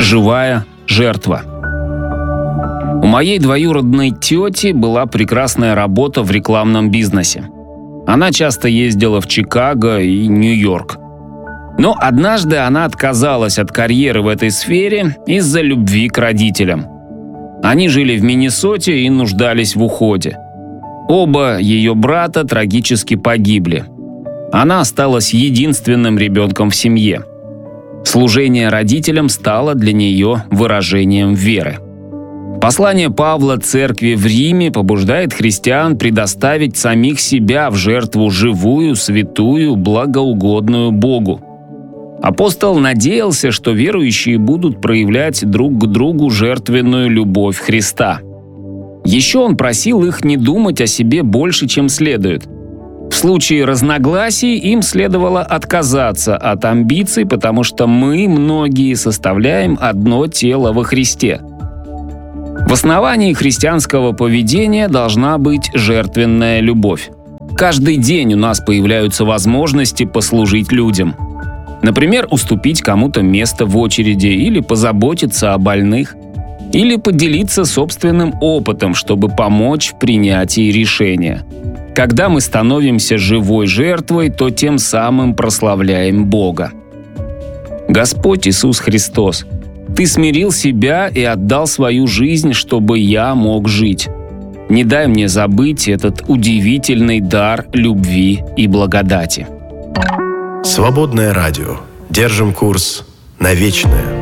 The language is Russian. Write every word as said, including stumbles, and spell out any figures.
Живая жертва. У моей двоюродной тети была прекрасная работа в рекламном бизнесе. Она часто ездила в Чикаго и Нью-Йорк. Но однажды она отказалась от карьеры в этой сфере из-за любви к родителям. Они жили в Миннесоте и нуждались в уходе. Оба ее брата трагически погибли. Она осталась единственным ребенком в семье. Служение родителям стало для нее выражением веры. Послание Павла церкви в Риме побуждает христиан предоставить самих себя в жертву живую, святую, благоугодную Богу. Апостол надеялся, что верующие будут проявлять друг к другу жертвенную любовь Христа. Еще он просил их не думать о себе больше, чем следует. В случае разногласий им следовало отказаться от амбиций, потому что мы, многие, составляем одно тело во Христе. В основании христианского поведения должна быть жертвенная любовь. Каждый день у нас появляются возможности послужить людям. Например, уступить кому-то место в очереди или позаботиться о больных, или поделиться собственным опытом, чтобы помочь в принятии решения. Когда мы становимся живой жертвой, то тем самым прославляем Бога. Господь Иисус Христос, Ты смирил себя и отдал свою жизнь, чтобы я мог жить. Не дай мне забыть этот удивительный дар любви и благодати. Свободное радио. Держим курс на вечное.